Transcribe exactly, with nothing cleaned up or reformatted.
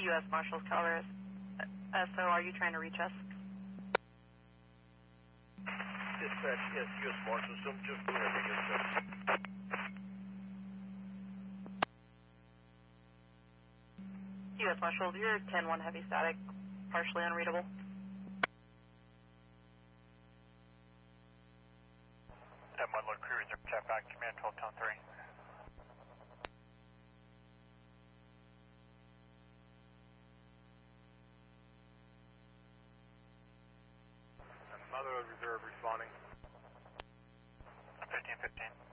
U S Marshals Colorado. Uh, so are you trying to reach us? Dispatch, yes, U S Marshals. Some just doing everything yourself. U S Marshals, you're ten one heavy static, partially unreadable. ten one load cruiser, check back, command twelve town three. Another reserve responding. fifteen fifteen.